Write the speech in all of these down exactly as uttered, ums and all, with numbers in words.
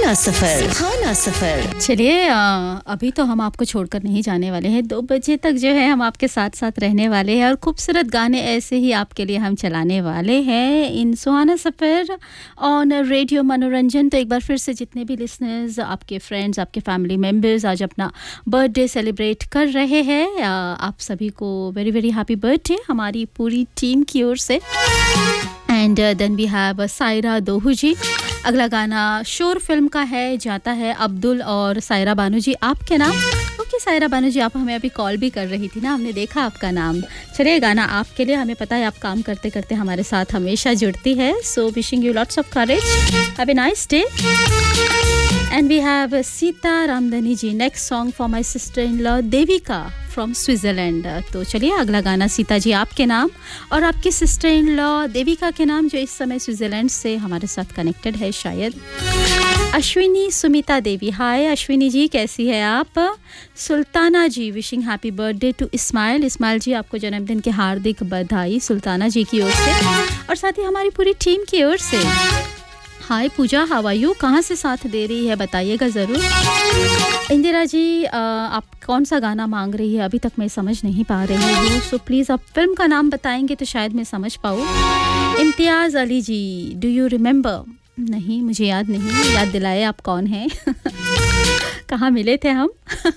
सुहाना सफर, सुहाना सफर। चलिए, अभी तो हम आपको छोड़कर नहीं जाने वाले हैं। दो बजे तक जो है हम आपके साथ साथ रहने वाले हैं और खूबसूरत गाने ऐसे ही आपके लिए हम चलाने वाले हैं इन सुहाना सफर ऑन रेडियो मनोरंजन। तो एक बार फिर से जितने भी लिसनर्स, आपके फ्रेंड्स, आपके फैमिली मेम्बर्स आज अपना बर्थडे सेलिब्रेट कर रहे हैं, आप सभी को वेरी वेरी हैप्पी बर्थडे हमारी पूरी टीम की ओर से। And then we have Saira दोहू जी। अगला गाना शोर फिल्म का है, जाता है अब्दुल और सायरा बानू जी आपके नाम। ओके सायरा बानू जी, आप हमें अभी कॉल भी कर रही थी ना, हमने देखा आपका नाम। चलिए, गाना आपके लिए। हमें पता है आप काम करते करते हमारे साथ हमेशा जुड़ती है। So wishing you lots of courage, have a nice day. And we have Sita Ramdhani ji. Next song for my sister in law Devika from Switzerland. तो चलिए, अगला गाना सीता जी आपके नाम और आपकी सिस्टर इन लॉ देविका के नाम, जो इस समय स्विट्जरलैंड से हमारे साथ कनेक्टेड है शायद। अश्विनी सुमिता देवी, हाय अश्विनी जी, कैसी है आप? सुल्ताना जी wishing happy birthday to Ismail. Ismail जी, आपको जन्मदिन की हार्दिक बधाई सुल्ताना जी की ओर से और साथ ही हमारी पूरी टीम की ओर से। हाय पूजा, हाउ आर यू? कहाँ से साथ दे रही है बताइएगा ज़रूर। इंदिरा जी, आप कौन सा गाना मांग रही है अभी तक मैं समझ नहीं पा रही हूँ, सो प्लीज़ आप फिल्म का नाम बताएंगे तो शायद मैं समझ पाऊँ। इम्तियाज़ अली जी, डू यू रिमेंबर? नहीं, मुझे याद नहीं, याद दिलाए आप कौन हैं। कहाँ मिले थे हम?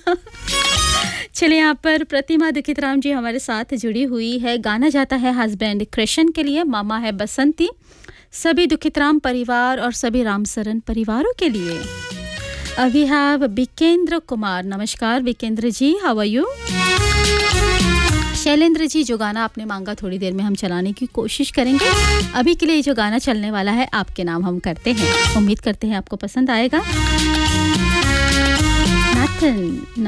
चलिए, यहाँ पर प्रतिमा दुखित राम जी हमारे साथ जुड़ी हुई है। गाना जाता है हस्बैंड कृष्ण के लिए, मामा है बसंती, सभी दुखित राम परिवार और सभी रामसरन परिवारों के लिए। We have विकेंद्र Kumar. नमस्कार विकेंद्र जी, how are you? Shailendra ji, जो गाना आपने मांगा थोड़ी देर में हम चलाने की कोशिश करेंगे। अभी के लिए जो गाना चलने वाला है आपके नाम हम करते हैं, उम्मीद करते हैं आपको पसंद आएगा। नाथन